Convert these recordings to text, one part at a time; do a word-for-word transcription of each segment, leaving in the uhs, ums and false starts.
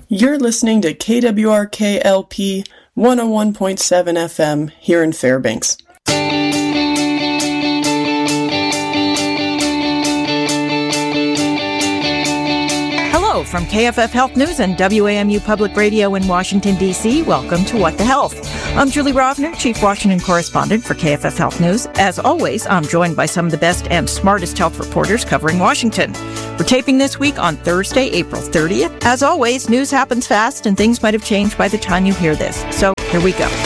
You're listening to K W R K L P one oh one point seven F M here in Fairbanks. Hello from K F F Health News and W A M U Public Radio in Washington, D C. Welcome to What the Health. I'm Julie Rovner, Chief Washington Correspondent for K F F Health News. As always, I'm joined by some of the best and smartest health reporters covering Washington. We're taping this week on Thursday, April thirtieth. As always, news happens fast and things might have changed by the time you hear this. So here we go.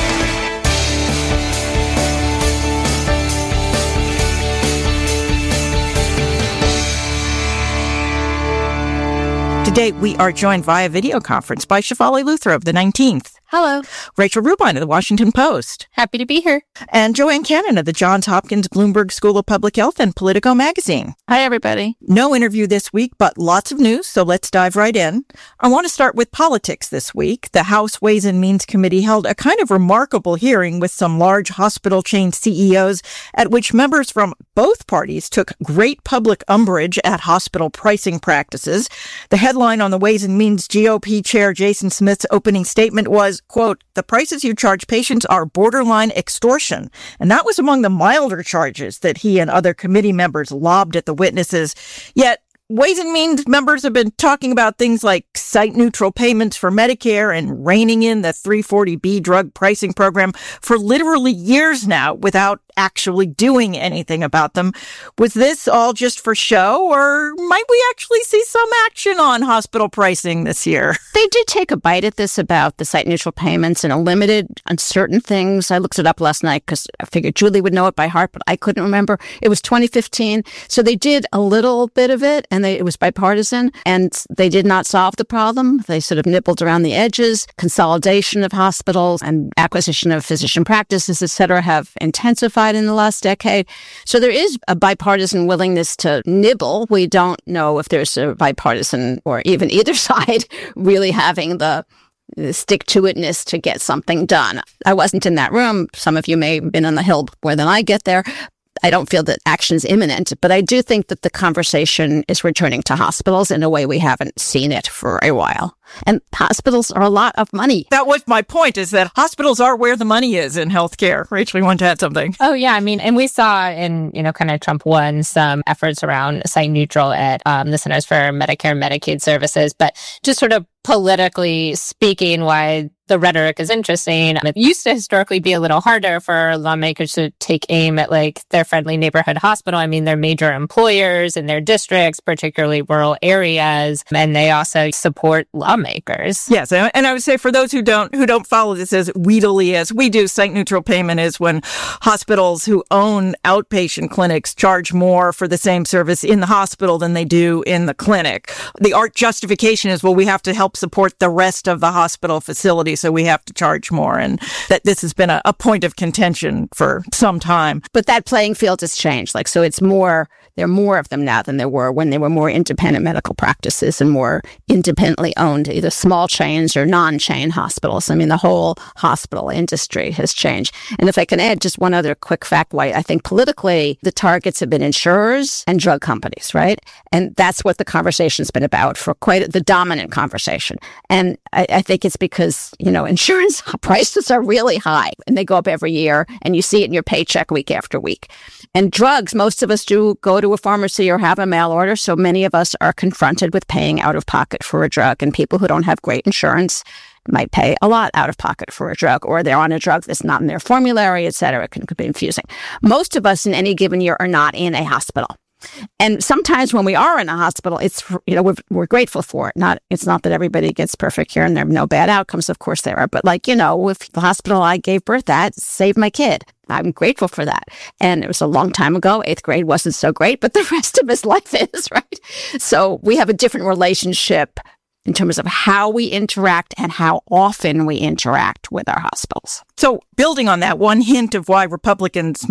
Today, we are joined via video conference by Shefali Luther of the nineteenth. Hello. Rachel Rubin of the Washington Post. Happy to be here. And Joanne Cannon of the Johns Hopkins Bloomberg School of Public Health and Politico magazine. Hi, everybody. No interview this week, but lots of news, so let's dive right in. I want to start with politics this week. The House Ways and Means Committee held a kind of remarkable hearing with some large hospital chain C E Os at which members from both parties took great public umbrage at hospital pricing practices. The headline on the Ways and Means G O P Chair Jason Smith's opening statement was, quote, "The prices you charge patients are borderline extortion." And that was among the milder charges that he and other committee members lobbed at the witnesses. Yet, Ways and Means members have been talking about things like site-neutral payments for Medicare and reining in the three forty B drug pricing program for literally years now without actually doing anything about them. Was this all just for show, or might we actually see some action on hospital pricing this year? They did take a bite at this about the site-neutral payments and a limited on certain things. I looked it up last night because I figured Julie would know it by heart, but I couldn't remember. It was twenty fifteen. So they did a little bit of it, and they, it was bipartisan, and they did not solve the problem. They sort of nibbled around the edges. Consolidation of hospitals and acquisition of physician practices, et cetera, have intensified in the last decade. So there is a bipartisan willingness to nibble. We don't know if there's a bipartisan or even either side really having the stick-to-itness to get something done. I wasn't in that room. Some of you may have been on the Hill more than I get there. I don't feel that action is imminent, but I do think that the conversation is returning to hospitals in a way we haven't seen it for a while. And hospitals are a lot of money. That was my point, is that hospitals are where the money is in healthcare. Rachel, you want to add something? Oh, yeah. I mean, and we saw in, you know, kind of Trump one, some efforts around site neutral at um, the Centers for Medicare and Medicaid Services. But just sort of politically speaking, why the rhetoric is interesting. It used to historically be a little harder for lawmakers to take aim at like their friendly neighborhood hospital. I mean, they're major employers in their districts, particularly rural areas, and they also support lawmakers. Yes, and I would say for those who don't who don't follow this as weedily as we do, site neutral payment is when hospitals who own outpatient clinics charge more for the same service in the hospital than they do in the clinic. The art justification is, well, we have to help support the rest of the hospital facility, so we have to charge more, and that this has been a, a point of contention for some time. But that playing field has changed. Like, so it's more, there are more of them now than there were when there were more independent medical practices and more independently owned, either small chains or non-chain hospitals. I mean, the whole hospital industry has changed. And if I can add just one other quick fact, why I think politically the targets have been insurers and drug companies, right? And that's what the conversation's been about for quite the dominant conversation. And I, I think it's because, you know, insurance prices are really high and they go up every year, and you see it in your paycheck week after week. And drugs, most of us do go to a pharmacy or have a mail order. So many of us are confronted with paying out of pocket for a drug, and people who don't have great insurance might pay a lot out of pocket for a drug, or they're on a drug that's not in their formulary, et cetera. It can, could be confusing. Most of us in any given year are not in a hospital. And sometimes when we are in a hospital, it's, you know, we're, we're grateful for it. Not, it's not that everybody gets perfect care and there are no bad outcomes. Of course there are. But like, you know, if the hospital I gave birth at saved my kid, I'm grateful for that. And it was a long time ago. Eighth grade wasn't so great, but the rest of his life is, right? So we have a different relationship in terms of how we interact and how often we interact with our hospitals. So building on that, one hint of why Republicans might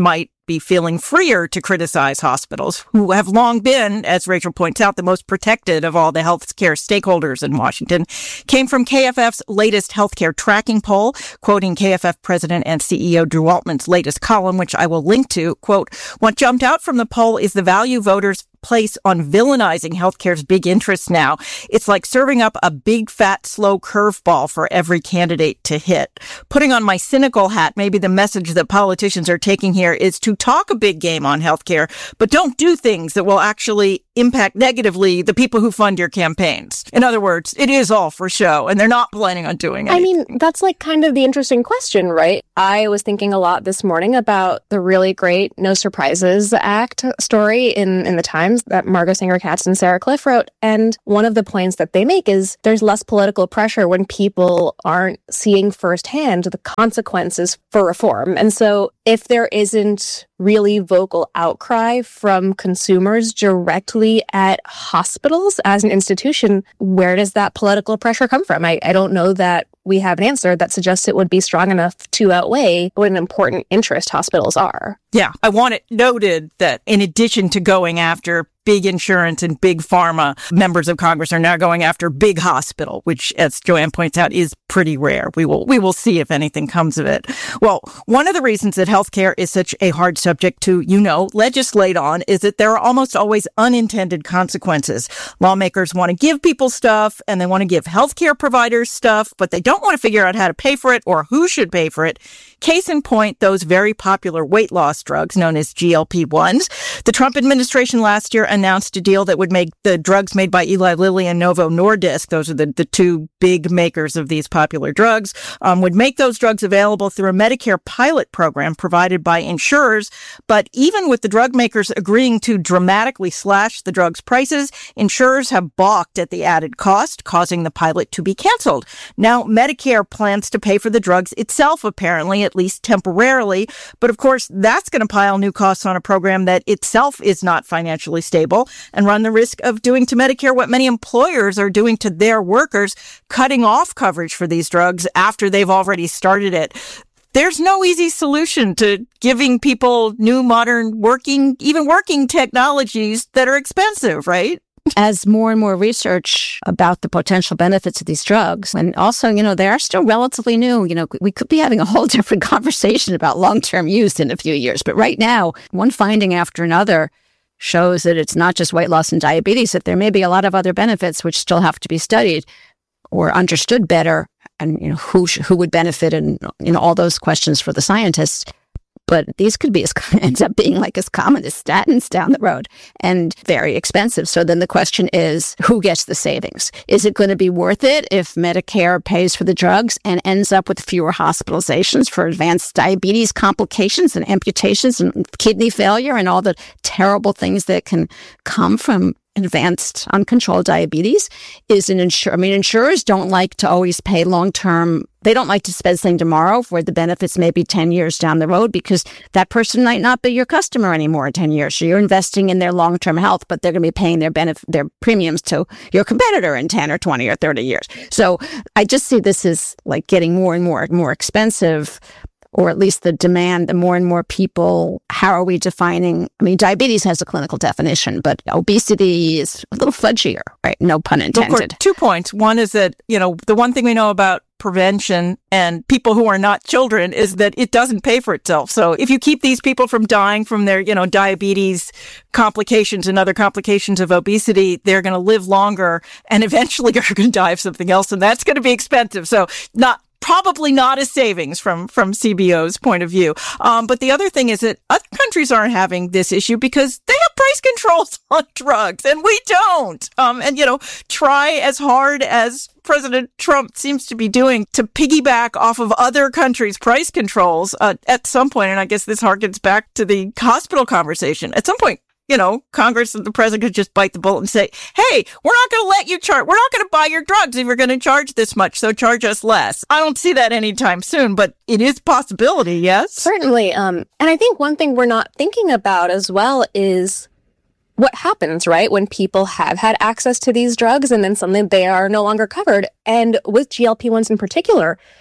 be feeling freer to criticize hospitals, who have long been, as Rachel points out, the most protected of all the healthcare stakeholders in Washington, came from K F F's latest healthcare tracking poll, quoting K F F President and C E O Drew Altman's latest column, which I will link to. Quote, what jumped out from the poll is the value voters place on villainizing healthcare's big interests now. It's like serving up a big, fat, slow curveball for every candidate to hit. Putting on my cynical hat, maybe the message that politicians are taking here is to talk a big game on healthcare, but don't do things that will actually impact negatively the people who fund your campaigns. In other words, it is all for show, and they're not planning on doing it. I mean, that's like kind of the interesting question, right? I was thinking a lot this morning about the really great No Surprises Act story in, in the Times that Margot Singer-Katz and Sarah Cliff wrote. And one of the points that they make is there's less political pressure when people aren't seeing firsthand the consequences for reform. And so if there isn't really vocal outcry from consumers directly at hospitals as an institution, where does that political pressure come from? I, I don't know that we have an answer that suggests it would be strong enough to outweigh what an important interest hospitals are. Yeah, I want it noted that in addition to going after big insurance and big pharma, members of Congress are now going after big hospital, which, as Joanne points out, is pretty rare. We will we will see if anything comes of it. Well, one of the reasons that healthcare is such a hard subject to, you know, legislate on is that there are almost always unintended consequences. Lawmakers want to give people stuff and they want to give healthcare providers stuff, but they don't want to figure out how to pay for it or who should pay for it. Case in point, those very popular weight loss drugs known as G L P one s. The Trump administration last year announced a deal that would make the drugs made by Eli Lilly and Novo Nordisk, those are the, the two big makers of these popular drugs, um, would make those drugs available through a Medicare pilot program provided by insurers. But even with the drug makers agreeing to dramatically slash the drugs' prices, insurers have balked at the added cost, causing the pilot to be canceled. Now, Medicare plans to pay for the drugs itself, apparently, at least temporarily. But of course, that's going to pile new costs on a program that itself is not financially stable and run the risk of doing to Medicare what many employers are doing to their workers, cutting off coverage for these drugs after they've already started it. There's no easy solution to giving people new, modern, working, even working technologies that are expensive, right? As more and more research about the potential benefits of these drugs, and also, you know, they are still relatively new. You know, we could be having a whole different conversation about long-term use in a few years. But right now, one finding after another shows that it's not just weight loss and diabetes, that there may be a lot of other benefits which still have to be studied or understood better, and, you know, who sh- who would benefit, and, you know, all those questions for the scientists. But these could be as ends up being like as common as statins down the road and very expensive. So then the question is, who gets the savings? Is it going to be worth it if Medicare pays for the drugs and ends up with fewer hospitalizations for advanced diabetes complications and amputations and kidney failure and all the terrible things that can come from advanced uncontrolled diabetes? Is an insur- I mean, insurers don't like to always pay long-term. They don't like to spend something tomorrow where the benefits may be ten years down the road, because that person might not be your customer anymore in ten years. So you're investing in their long-term health, but they're going to be paying their benefit, their premiums to your competitor in ten or twenty or thirty years. So I just see this as like getting more and more, more expensive, or at least the demand, the more and more people. How are we defining? I mean, diabetes has a clinical definition, but obesity is a little fudgier, right? No pun intended. Of course, two points. One is that, you know, the one thing we know about prevention and people who are not children is that it doesn't pay for itself. So if you keep these people from dying from their, you know, diabetes complications and other complications of obesity, they're going to live longer and eventually are going to die of something else. And that's going to be expensive. So not Probably not a savings from, from C B O's point of view. Um, but the other thing is that other countries aren't having this issue because they have price controls on drugs and we don't. Um, and, you know, try as hard as President Trump seems to be doing to piggyback off of other countries' price controls uh, at some point. And I guess this harkens back to the hospital conversation. At some point, you know, Congress and the president could just bite the bullet and say, hey, we're not going to let you charge. We're not going to buy your drugs if you're going to charge this much. So charge us less. I don't see that anytime soon, but it is a possibility. Yes, certainly. Um, and I think one thing we're not thinking about as well is what happens, right, when people have had access to these drugs and then suddenly they are no longer covered. And with G L P one s in particular,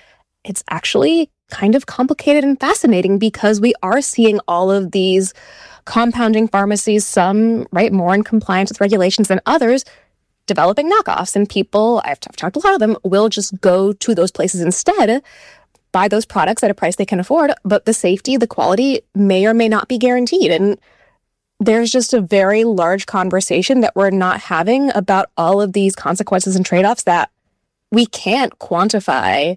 it's actually kind of complicated and fascinating because we are seeing all of these compounding pharmacies, some, right, more in compliance with regulations than others, developing knockoffs. And people, I've, I've talked to a lot of them, will just go to those places instead, buy those products at a price they can afford, but the safety, the quality may or may not be guaranteed. And there's just a very large conversation that we're not having about all of these consequences and trade-offs that we can't quantify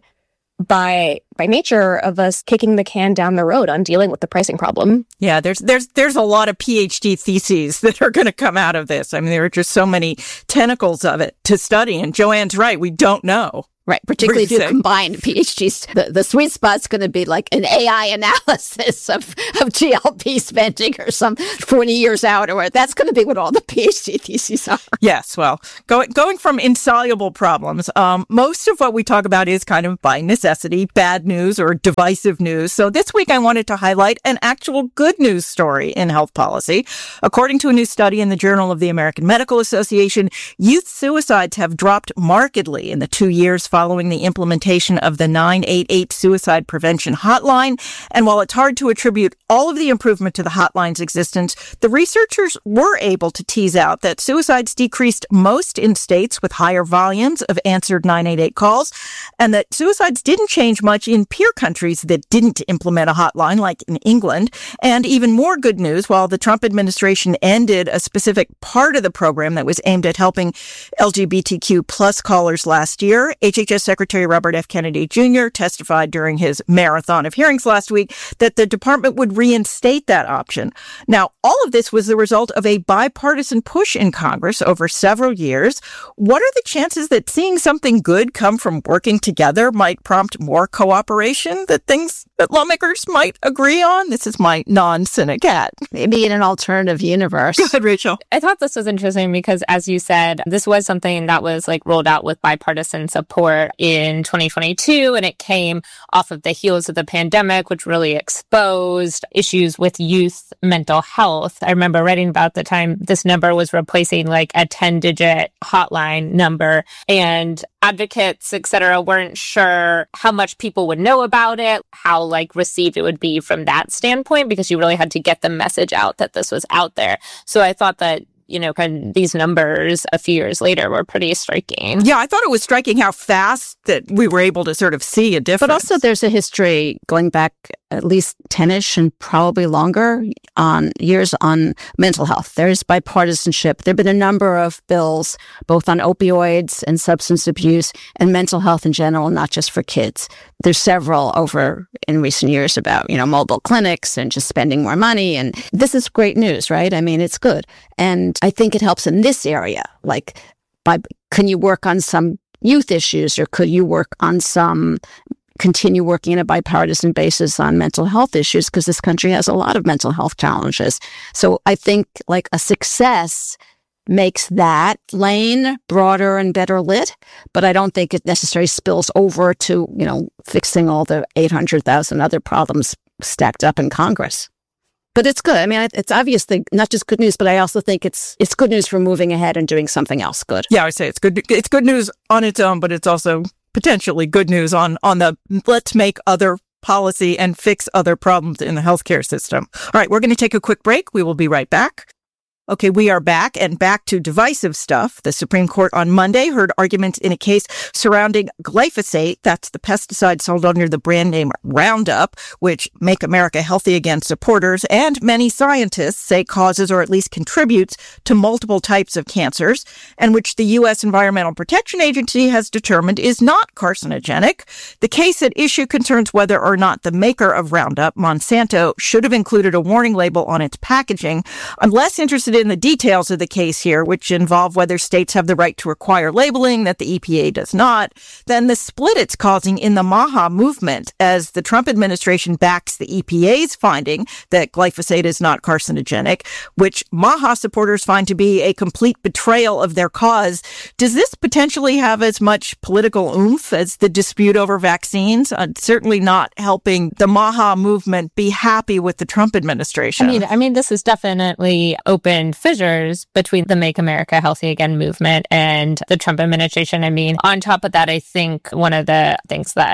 by by nature of us kicking the can down the road on dealing with the pricing problem. Yeah, there's there's there's a lot of PhD theses that are going to come out of this. I mean, there are just so many tentacles of it to study. And Joanne's right, we don't know. Right, particularly if you combine PhDs. The, the sweet spot's going to be like an A I analysis of, of G L P spending or some twenty years out, or that's going to be what all the PhD theses are. Yes, well, go, going from insoluble problems, um, most of what we talk about is kind of by necessity, bad news or divisive news. So this week I wanted to highlight an actual good news story in health policy. According to a new study in the Journal of the American Medical Association, youth suicides have dropped markedly in the two years following the implementation of the nine eight eight suicide prevention hotline. And while it's hard to attribute all of the improvement to the hotline's existence, the researchers were able to tease out that suicides decreased most in states with higher volumes of answered nine eight eight calls, and that suicides didn't change much in peer countries that didn't implement a hotline, like in England. And even more good news, while the Trump administration ended a specific part of the program that was aimed at helping L G B T Q plus callers last year, H H S Secretary Robert F. Kennedy Junior testified during his marathon of hearings last week that the department would reinstate that option. Now, all of this was the result of a bipartisan push in Congress over several years. What are the chances that seeing something good come from working together might prompt more cooperation, that things that lawmakers might agree on? This is my non-cynic hat. Maybe in an alternative universe. Go ahead, Rachel. I thought this was interesting because, as you said, this was something that was like rolled out with bipartisan support in twenty twenty-two, and it came off of the heels of the pandemic, which really exposed issues with youth mental health. I remember reading about the time this number was replacing like a ten-digit hotline number, and advocates, et cetera, weren't sure how much people would know about it, how like received it would be from that standpoint, because you really had to get the message out that this was out there. So I thought that, you know, kind of these numbers a few years later were pretty striking. Yeah, I thought it was striking how fast that we were able to sort of see a difference. But also there's a history going back at least ten-ish and probably longer on years on mental health. There's bipartisanship. There have been a number of bills, both on opioids and substance abuse and mental health in general, not just for kids. There's several over in recent years about, you know, mobile clinics and just spending more money. And this is great news, right? I mean, it's good. And I think it helps in this area. Like, by can you work on some youth issues, or could you work on some continue working on a bipartisan basis on mental health issues, because this country has a lot of mental health challenges. So I think like a success makes that lane broader and better lit, but I don't think it necessarily spills over to, you know, fixing all the eight hundred thousand other problems stacked up in Congress. But it's good. I mean, it's obviously not just good news, but I also think it's it's good news for moving ahead and doing something else good. Yeah, I would say it's good. It's good news on its own, but it's also potentially good news on, on the let's make other policy and fix other problems in the healthcare system. All right, we're going to take a quick break. We will be right back. Okay, we are back and back to divisive stuff. The Supreme Court on Monday heard arguments in a case surrounding glyphosate. That's the pesticide sold under the brand name Roundup, which Make America Healthy Again supporters and many scientists say causes or at least contributes to multiple types of cancers, and which the U S Environmental Protection Agency has determined is not carcinogenic. The case at issue concerns whether or not the maker of Roundup, Monsanto, should have included a warning label on its packaging. I'm less interested in the details of the case here, which involve whether states have the right to require labeling that the E P A does not, than the split it's causing in the MAHA movement as the Trump administration backs the E P A's finding that glyphosate is not carcinogenic, which MAHA supporters find to be a complete betrayal of their cause. Does this potentially have as much political oomph as the dispute over vaccines? Uh, certainly not helping the MAHA movement be happy with the Trump administration. I mean, I mean, this is definitely open fissures between the Make America Healthy Again movement and the Trump administration. I mean, on top of that, I think one of the things that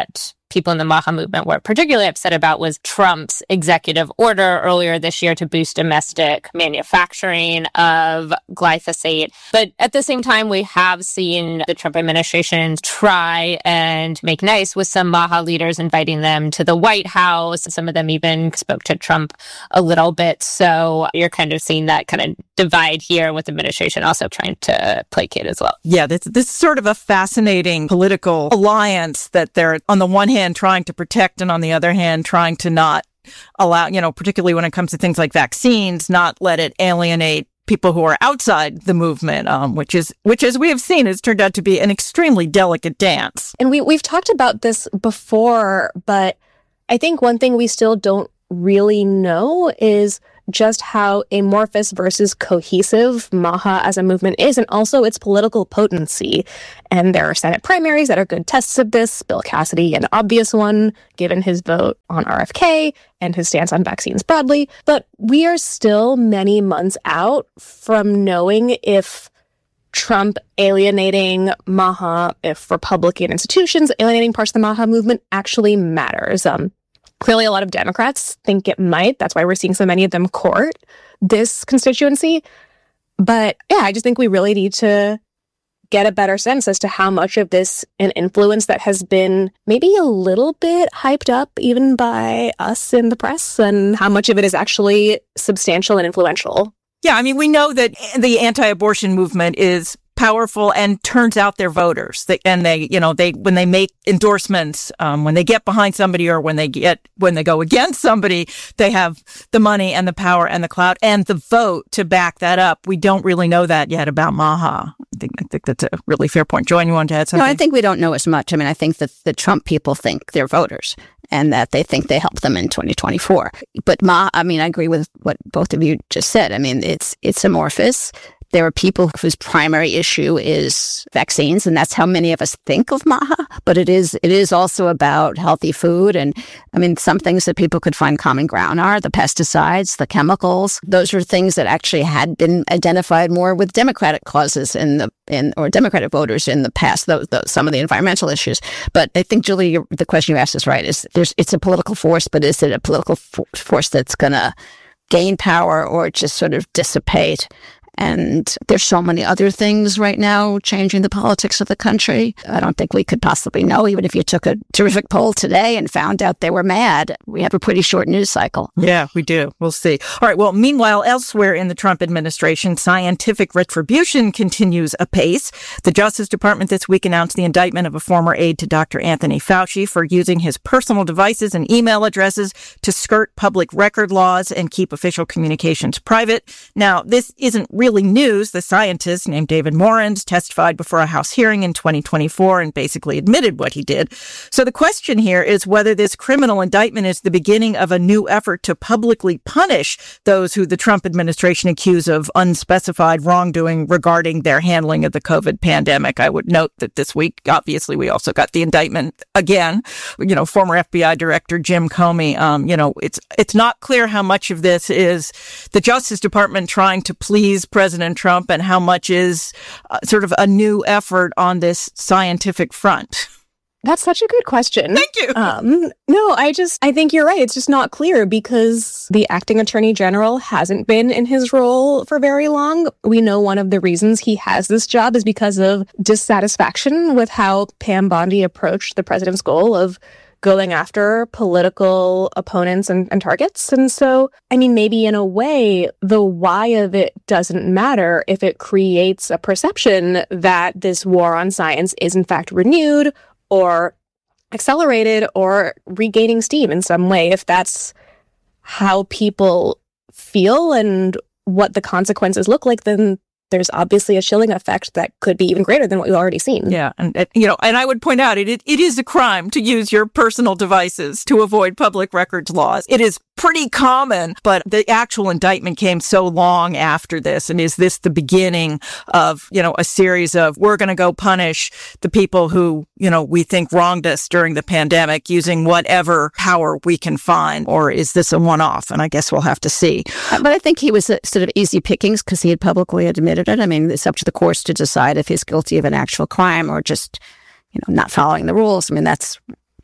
people in the Maha movement were particularly upset about was Trump's executive order earlier this year to boost domestic manufacturing of glyphosate. But at the same time, we have seen the Trump administration try and make nice with some Maha leaders, inviting them to the White House. Some of them even spoke to Trump a little bit. So you're kind of seeing that kind of divide here with the administration also trying to placate as well. Yeah, this, this is sort of a fascinating political alliance that they're on the one hand trying to protect and on the other hand trying to not allow, you know, particularly when it comes to things like vaccines, not let it alienate people who are outside the movement, um, which is, which as we have seen, has turned out to be an extremely delicate dance. And we, we've talked about this before, but I think one thing we still don't really know is just how amorphous versus cohesive Maha as a movement is, and also its political potency. And there are Senate primaries that are good tests of this. Bill Cassidy, an obvious one, given his vote on R F K and his stance on vaccines broadly. But we are still many months out from knowing if Trump alienating Maha, if Republican institutions alienating parts of the Maha movement actually matters. Um, Clearly, a lot of Democrats think it might. That's why we're seeing so many of them court this constituency. But yeah, I just think we really need to get a better sense as to how much of this an influence that has been maybe a little bit hyped up even by us in the press, and how much of it is actually substantial and influential. Yeah, I mean, we know that the anti-abortion movement is powerful and turns out their voters. They, and they, you know, they, when they make endorsements, um, when they get behind somebody or when they get, when they go against somebody, they have the money and the power and the clout and the vote to back that up. We don't really know that yet about Maha. I think, I think that's a really fair point. Joanne, you want to add something? No, I think we don't know as much. I mean, I think that the Trump people think they're voters and that they think they helped them in twenty twenty-four. But Ma, I mean, I agree with what both of you just said. I mean, it's, it's amorphous. There are people whose primary issue is vaccines, and that's how many of us think of Maha. But it is it is also about healthy food. And I mean, some things that people could find common ground are the pesticides, the chemicals. Those are things that actually had been identified more with Democratic causes in the in or Democratic voters in the past. Those, those, some of the environmental issues. But I think, Julie, the question you asked is right. Is there's it's a political force, but is it a political fo- force that's going to gain power or just sort of dissipate? And there's so many other things right now changing the politics of the country. I don't think we could possibly know, even if you took a terrific poll today and found out they were mad. We have a pretty short news cycle. Yeah, we do. We'll see. All right. Well, meanwhile, elsewhere in the Trump administration, scientific retribution continues apace. The Justice Department this week announced the indictment of a former aide to Doctor Anthony Fauci for using his personal devices and email addresses to skirt public record laws and keep official communications private. Now, this isn't really Really news. The scientist named David Morans testified before a House hearing in twenty twenty-four and basically admitted what he did. So the question here is whether this criminal indictment is the beginning of a new effort to publicly punish those who the Trump administration accuse of unspecified wrongdoing regarding their handling of the COVID pandemic. I would note that this week, obviously, we also got the indictment again. You know, former F B I Director Jim Comey. Um, you know, it's it's not clear how much of this is the Justice Department trying to please President Trump and how much is uh, sort of a new effort on this scientific front. That's such a good question. Thank you. Um, no, I just, I think you're right. It's just not clear because the acting attorney general hasn't been in his role for very long. We know one of the reasons he has this job is because of dissatisfaction with how Pam Bondi approached the president's goal of going after political opponents and, and targets. And so, I mean, maybe in a way, the why of it doesn't matter if it creates a perception that this war on science is in fact renewed or accelerated or regaining steam in some way. If that's how people feel and what the consequences look like, then there's obviously a chilling effect that could be even greater than what we've already seen. Yeah. And, and you know, and I would point out it, it it is a crime to use your personal devices to avoid public records laws. It is pretty common, but the actual indictment came so long after this. And is this the beginning of, you know, a series of, we're going to go punish the people who, you know, we think wronged us during the pandemic using whatever power we can find? Or is this a one-off? And I guess we'll have to see. But I think he was a, sort of easy pickings because he had publicly admitted it. I mean, it's up to the courts to decide if he's guilty of an actual crime or just, you know, not following the rules. I mean, that's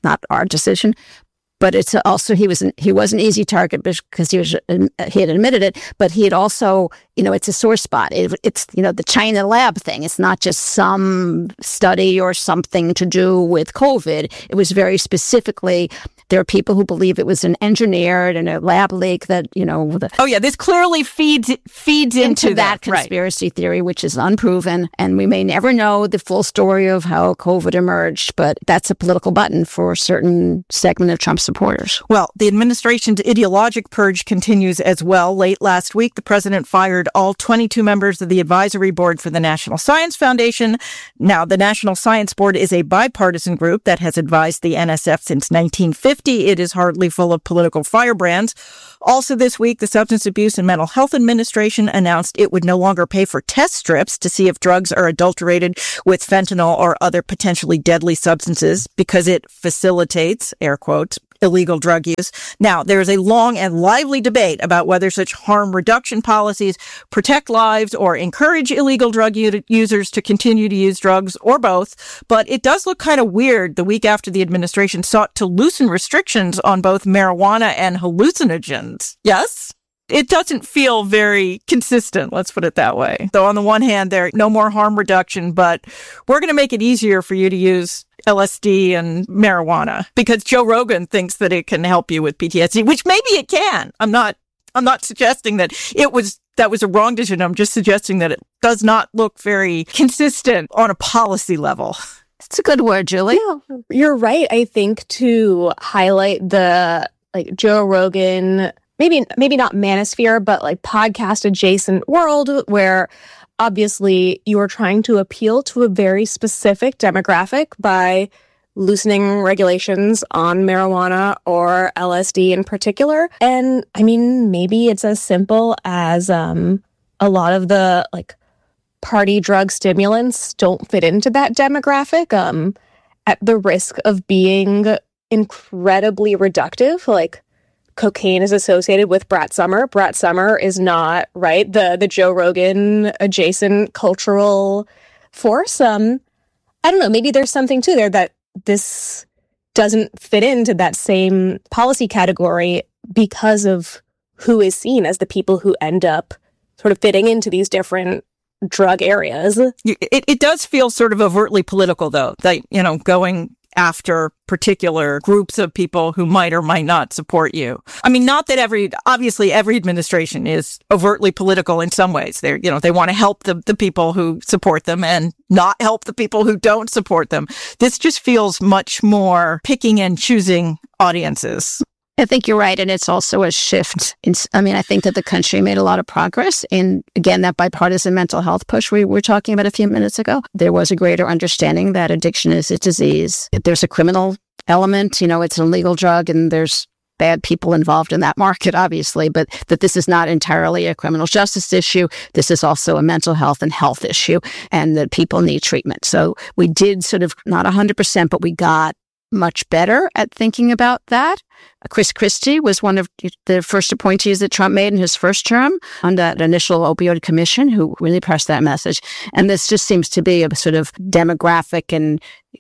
not our decision. But it's also, he was an, he was an easy target because he was he had admitted it, but he had also, you know, it's a sore spot. It, it's, you know, the China lab thing. It's not just some study or something to do with COVID. It was very specifically, there are people who believe it was an engineered and a lab leak that, you know. The, oh, yeah, this clearly feeds feeds into, into that, that conspiracy right. theory, which is unproven. And we may never know the full story of how COVID emerged, but that's a political button for a certain segment of Trump's supporters. Well, the administration's ideologic purge continues as well. Late last week, the president fired all twenty-two members of the advisory board for the National Science Foundation. Now, the National Science Board is a bipartisan group that has advised the N S F since nineteen fifty. It is hardly full of political firebrands. Also this week, the Substance Abuse and Mental Health Administration announced it would no longer pay for test strips to see if drugs are adulterated with fentanyl or other potentially deadly substances because it facilitates, air quotes, illegal drug use. Now, there is a long and lively debate about whether such harm reduction policies protect lives or encourage illegal drug u- users to continue to use drugs, or both. But it does look kind of weird the week after the administration sought to loosen restrictions on both marijuana and hallucinogens. Yes? It doesn't feel very consistent, let's put it that way. So on the one hand, there no more harm reduction, but we're going to make it easier for you to use L S D and marijuana because Joe Rogan thinks that it can help you with P T S D, which maybe it can. I'm not, I'm not suggesting that it was, that was a wrong decision. I'm just suggesting that it does not look very consistent on a policy level. It's a good word, Julie. Yeah, you're right. I think to highlight the like Joe Rogan, maybe, maybe not manosphere, but like podcast adjacent world where obviously, you are trying to appeal to a very specific demographic by loosening regulations on marijuana or L S D in particular. And I mean, maybe it's as simple as um, a lot of the like party drug stimulants don't fit into that demographic um, at the risk of being incredibly reductive. Like, cocaine is associated with Brat Summer. Brat Summer is not, right, the the Joe Rogan adjacent cultural force. Um, I don't know, maybe there's something to there that this doesn't fit into that same policy category because of who is seen as the people who end up sort of fitting into these different drug areas. It, it does feel sort of overtly political, though, that, you know, going after particular groups of people who might or might not support you. I mean, not that every, obviously every administration is overtly political in some ways. They're, you know, they want to help the, the people who support them and not help the people who don't support them. This just feels much more picking and choosing audiences. I think you're right. And it's also a shift. In, I mean, I think that the country made a lot of progress in, again, that bipartisan mental health push we were talking about a few minutes ago. There was a greater understanding that addiction is a disease. There's a criminal element, you know, it's an illegal drug and there's bad people involved in that market, obviously, but that this is not entirely a criminal justice issue. This is also a mental health and health issue and that people need treatment. So we did sort of, not one hundred percent, but we got much better at thinking about that. Chris Christie was one of the first appointees that Trump made in his first term on that initial opioid commission who really pressed that message. And this just seems to be a sort of demographic and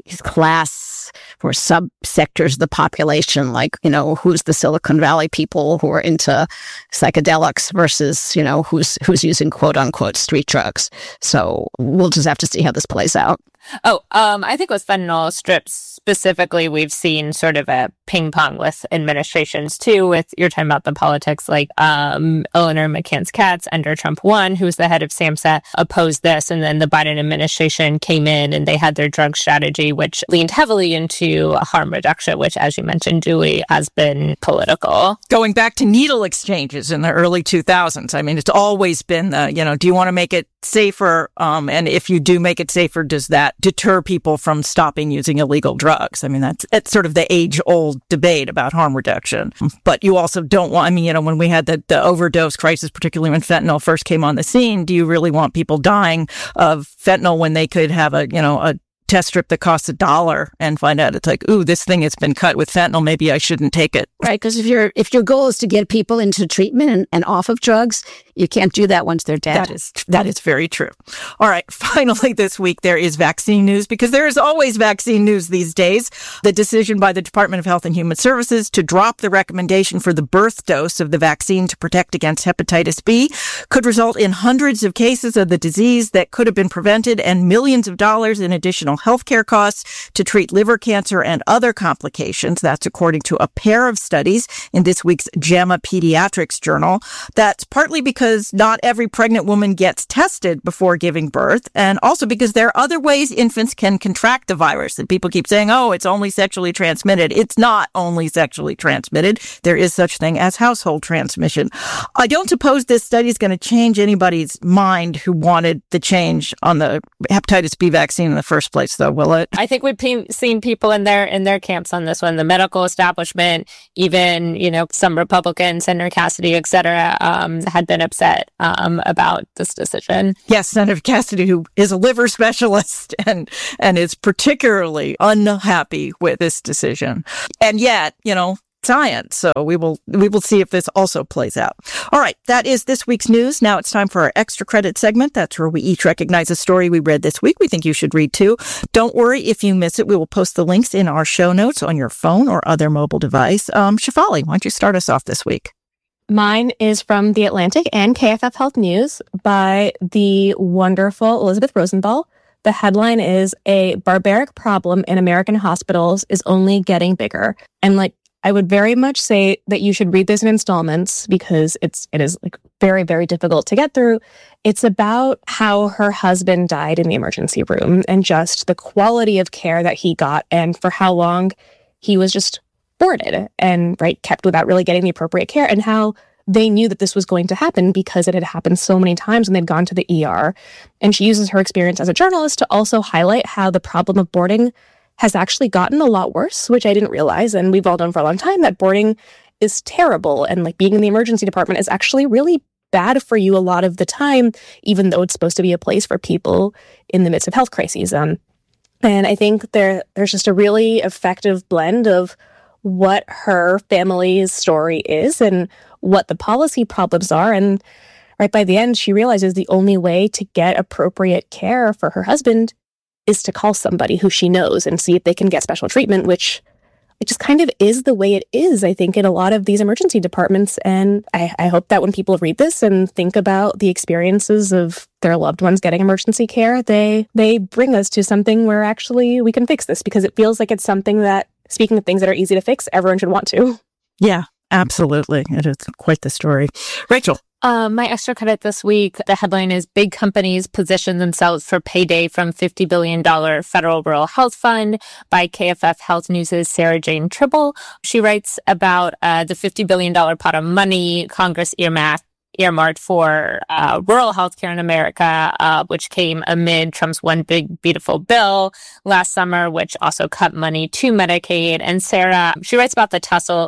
class for subsectors of the population, like, you know, who's the Silicon Valley people who are into psychedelics versus, you know, who's who's using quote unquote street drugs. So we'll just have to see how this plays out. Oh, um, I think with fentanyl strips specifically, we've seen sort of a ping pong with administrations too. With you're talking about the politics, like um, Eleanor McCants-Katz under Trump one, who was the head of SAMHSA, opposed this, and then the Biden administration came in and they had their drug strategy, which leaned heavily into harm reduction, which, as you mentioned, Julie, has been political. Going back to needle exchanges in the early two thousands, I mean, it's always been the, you know, do you want to make it safer? Um, and if you do make it safer, does that deter people from stopping using illegal drugs? I mean, that's, that's sort of the age-old debate about harm reduction. But you also don't want, I mean, you know, when we had the, the overdose crisis, particularly when fentanyl first came on the scene, do you really want people dying of fentanyl when they could have a, you know, a test strip that costs a dollar and find out it's like, ooh, this thing has been cut with fentanyl. Maybe I shouldn't take it. Right, because if your if your goal is to get people into treatment and, and off of drugs, you can't do that once they're dead. That is that is very true. All right, finally this week there is vaccine news, because there is always vaccine news these days. The decision by the Department of Health and Human Services to drop the recommendation for the birth dose of the vaccine to protect against hepatitis B could result in hundreds of cases of the disease that could have been prevented and millions of dollars in additional healthcare costs to treat liver cancer and other complications. That's according to a pair of studies in this week's JAMA Pediatrics journal. That's partly because not every pregnant woman gets tested before giving birth, and also because there are other ways infants can contract the virus. And people keep saying, oh, it's only sexually transmitted. It's not only sexually transmitted. There is such thing as household transmission. I don't suppose this study is going to change anybody's mind who wanted the change on the hepatitis B vaccine in the first place, though, will it? I think we've pe- seen people in their in their camps on this one. The medical establishment, even, you know, some Republicans, Senator Cassidy, et cetera, um, had been upset um, about this decision. Yes, Senator Cassidy, who is a liver specialist and and is particularly unhappy with this decision. And yet, you know, science. So we will we will see if this also plays out. All right, that is this week's news. Now it's time for our extra credit segment. That's where we each recognize a story we read this week we think you should read too. Don't worry if you miss it. We will post the links in our show notes on your phone or other mobile device. Um, Shefali, why don't you start us off this week? Mine is from The Atlantic and K F F Health News by the wonderful Elizabeth Rosenthal. The headline is, "A barbaric problem in American hospitals is only getting bigger." And like, I would very much say that you should read this in installments because it's it is like very, very difficult to get through. It's about how her husband died in the emergency room and just the quality of care that he got and for how long he was just boarded and right kept without really getting the appropriate care, and how they knew that this was going to happen because it had happened so many times when they'd gone to the E R. And she uses her experience as a journalist to also highlight how the problem of boarding has actually gotten a lot worse, which I didn't realize. And we've all known for a long time that boarding is terrible. And like being in the emergency department is actually really bad for you a lot of the time, even though it's supposed to be a place for people in the midst of health crises. Um, and I think there there's just a really effective blend of what her family's story is and what the policy problems are. And right by the end, she realizes the only way to get appropriate care for her husband is to call somebody who she knows and see if they can get special treatment, which it just kind of is the way it is, I think, in a lot of these emergency departments. And I, I hope that when people read this and think about the experiences of their loved ones getting emergency care, they they bring us to something where actually we can fix this, because it feels like it's something that, speaking of things that are easy to fix, everyone should want to. Yeah, absolutely. It is quite the story. Rachel. Um, my extra credit this week, the headline is "Big Companies Position Themselves for Payday from fifty billion dollars Federal Rural Health Fund" by K F F Health News' Sarah Jane Tribble. She writes about uh, the fifty billion dollars pot of money Congress earmarked earmarked for uh, rural healthcare in America, uh, which came amid Trump's One Big Beautiful Bill last summer, which also cut money to Medicaid. And Sarah, she writes about the tussle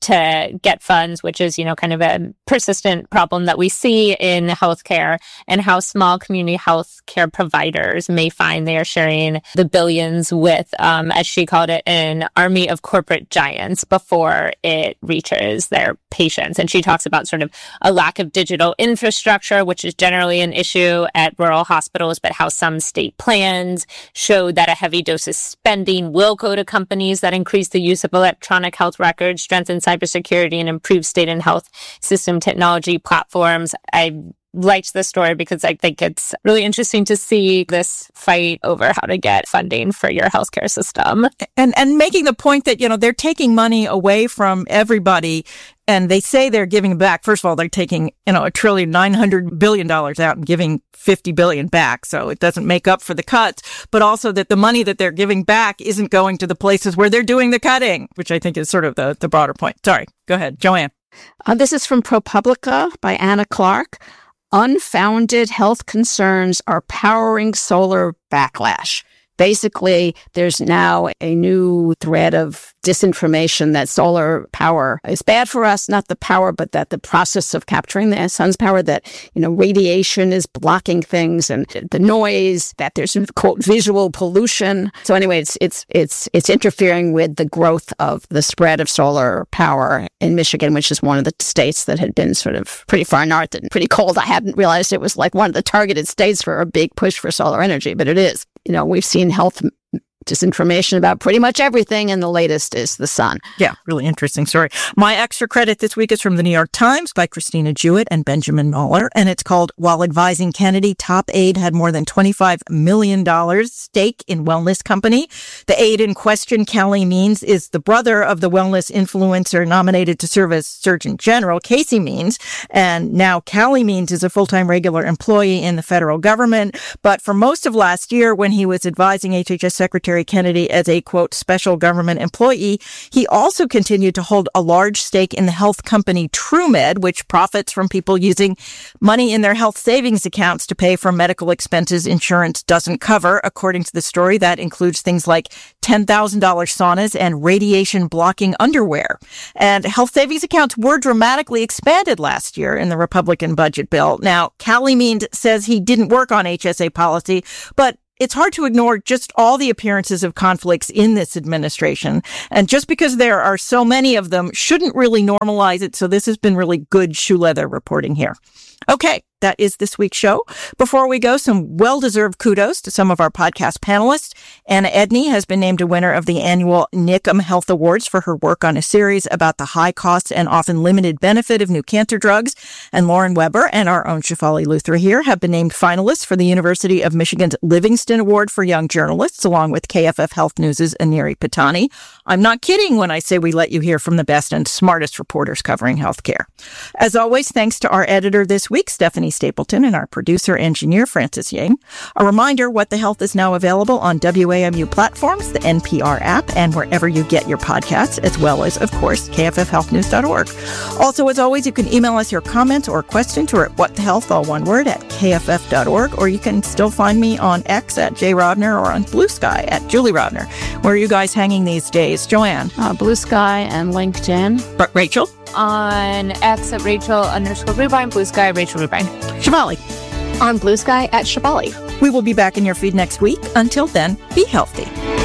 to get funds, which is, you know, kind of a persistent problem that we see in healthcare, and how small community healthcare providers may find they are sharing the billions with, um, as she called it, an army of corporate giants before it reaches their patients. And she talks about sort of a lack of digital infrastructure, which is generally an issue at rural hospitals, but how some state plans show that a heavy dose of spending will go to companies that increase the use of electronic health records, strengthen cybersecurity, and improve state and health system technology platforms. I liked this story because I think it's really interesting to see this fight over how to get funding for your healthcare system. And and making the point that, you know, they're taking money away from everybody, and they say they're giving back. First of all, they're taking, you know, a trillion, nine hundred billion dollars out and giving fifty billion back. So it doesn't make up for the cuts, but also that the money that they're giving back isn't going to the places where they're doing the cutting, which I think is sort of the, the broader point. Sorry. Go ahead, Joanne. Uh, this is from ProPublica by Anna Clark. Unfounded health concerns are powering solar backlash. basically there's now a new thread of disinformation that solar power is bad for us, not the power, but that the process of capturing the sun's power, that, you know, radiation is blocking things and the noise, that there's, quote, visual pollution. So anyway, it's it's it's it's interfering with the growth of the spread of solar power in Michigan, which is one of the states that had been sort of pretty far north and pretty cold. I hadn't realized it was like one of the targeted states for a big push for solar energy, but it is. You know, we've seen health disinformation about pretty much everything, and the latest is the sun. Yeah, really interesting story. My extra credit this week is from the New York Times by Christina Jewett and Benjamin Mueller, and it's called While Advising Kennedy, Top Aide Had More Than twenty-five million dollars Stake in Wellness Company. The aide in question, Calley Means, is the brother of the wellness influencer nominated to serve as Surgeon General, Casey Means, and now Calley Means is a full-time regular employee in the federal government, but for most of last year, when he was advising H H S Secretary Kennedy as a, quote, special government employee, he also continued to hold a large stake in the health company TrueMed, which profits from people using money in their health savings accounts to pay for medical expenses insurance doesn't cover. According to the story, that includes things like ten thousand dollars saunas and radiation-blocking underwear. And health savings accounts were dramatically expanded last year in the Republican budget bill. Now, Calley Means says he didn't work on H S A policy, but it's hard to ignore just all the appearances of conflicts in this administration. And just because there are so many of them shouldn't really normalize it. So this has been really good shoe leather reporting here. Okay, that is this week's show. Before we go, some well-deserved kudos to some of our podcast panelists. Anna Edney has been named a winner of the annual N I C M Health Awards for her work on a series about the high cost and often limited benefit of new cancer drugs. And Lauren Weber and our own Shefali Luthra here have been named finalists for the University of Michigan's Livingston Award for Young Journalists, along with K F F Health News' Aneri Patani. I'm not kidding when I say we let you hear from the best and smartest reporters covering healthcare. As always, thanks to our editor this week, Stephanie Stapleton, and our producer engineer, Francis Yang. A reminder, What the Health is now available on W A M U platforms, the N P R app, and wherever you get your podcasts, as well as, of course, K F F health news dot org. Also, as always, you can email us your comments or questions or at whatthehealth, all one word, at K F F dot org, or you can still find me on X at J Rodner or on Blue Sky at Julie Rodner. Where are you guys hanging these days? Joanne? Uh, Blue Sky and LinkedIn. R- Rachel? On X at Rachel underscore Rubine, Blue Sky, Rachel Rubine. Shefali? On Blue Sky at Shefali. We will be back in your feed next week. Until then, be healthy.